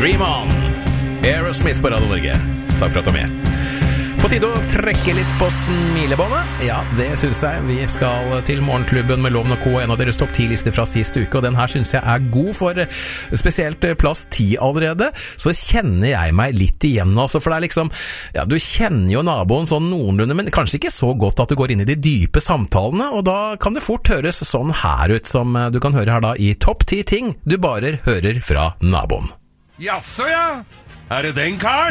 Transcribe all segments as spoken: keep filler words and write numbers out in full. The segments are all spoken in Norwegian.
Dream On. Aerosmith på Radio Norge. Takk for at du er med. På tide å trekke litt på smilebåndet. Ja, det synes jeg. Vi skal til Morgenklubben med Loven og Co. En av deres topp ti-lister fra siste uke, og den her synes jeg er god for spesielt plass ti allerede. Så kjenner jeg meg litt igjen, altså, for det er liksom, ja, du kjenner jo naboen sånn noenlunde, men kanskje ikke så godt at du går inn i de dype samtalene, og da kan det fort høres sånn her ut, som du kan høre her da i topp ti ting du bare hører fra naboen. Jaså, ja! Er det den karen?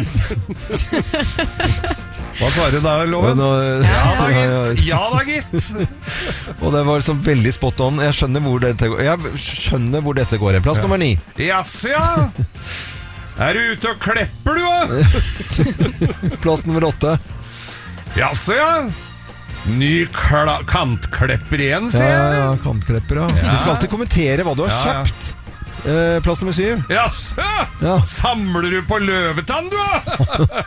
Hva svarer du da, Loven? Nå, ja da, gitt. Ja da, gitt. Og det var liksom veldig spot on. Jeg skjønner hvor dette går. Jeg skjønner hvor dette går. Plass ja. nummer ni. Jaså, ja. Er du ute og klepper, du, da? Plass nummer åtte. Jaså, ja. Ny kantklipper igjen, sier jeg. Ja, ja, kantklepper, ja. ja. Du skal alltid kommentere hva du har ja, kjøpt. Ja. Eh, plass nummer syv. Jaså! Ja. Samler du på løvetann, du, da?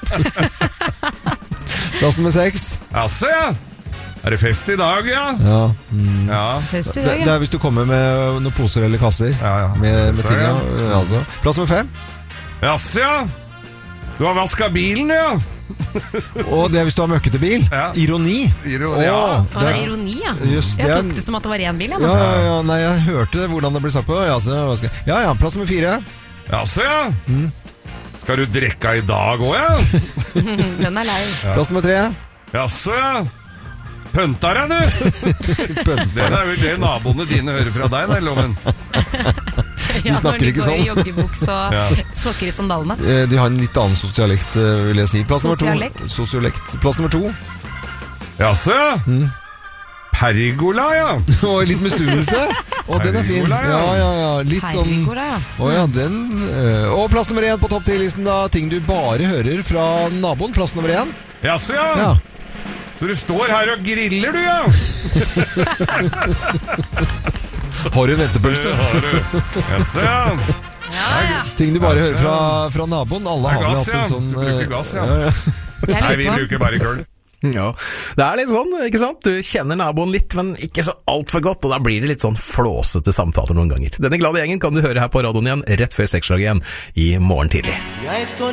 Plass nummer seks. Jaså, ja. Er det fest i dag, ja? Ja. Mm. ja. Fest i dag, ja. Det, det er hvis du kommer med noen poser eller kasser. Ja, ja. Med, med ting, ja. Ja, altså. Plass nummer fem. Jaså, ja. Du har vasket bilen, ja. Og det er hvis du har møkkete bil. Ja. Ironi. Ironi, ja. Åh, det er ironi, ja. Just, jeg det tok det som at det var ren bil, ja. Ja, ja, ja. Nei, jeg hørte det, hvordan det ble sagt på. Ja, så, ja, ja. Plass nummer fire. Jaså, ja. Mm. Skal du drikke i dag også, ja? Den er lei. Ja. Plass nummer tre. Jaså, ja. Pøntar, ja, du. Pøntar. Det er jo det naboene dine hører fra deg, nei, Loven. De ja, snakker ikke sånn. Ja, når de går i joggebuks og ja. sokker i sandalene. De har en litt annen sosialekt, vil jeg si. Plass Sosialekt? nummer to. Sosialekt. Plass nummer to. Jaså, ja. Mm. Pergola, ja. Og litt misunnelse. Og den er fin. Ja, ja, ja, ja. Litt sånn. Pergola, ja. Å ja, den. Og plass nummer én på topp ti-listen da. Ting du bare hører fra naboen. Plass nummer én. Jaså, ja. Ja. Så du står her og griller, du, ja. Har du ventepølse? Har du. Jaså, ja. Ja, ja. Ting du bare hører fra, fra naboen. Alle har vel hatt en sånn. Du bruker gass, ja. ja, ja. Nei, vi bruker bare køl. Ja, det er litt sånn, ikke sant? Du kjenner naboen litt, men ikke så alt for godt, og da blir det litt sånn flåsete samtaler noen ganger. Denne glade gjengen kan du høre her på radioen igjen rett før seksslaget igjen i morgen tidlig.